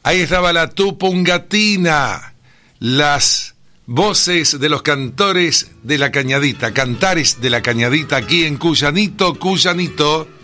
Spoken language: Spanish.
Ahí estaba la Tupungatina, las voces de los cantores de la Cañadita, cantares de la Cañadita aquí en Cuyanito, Cuyanito.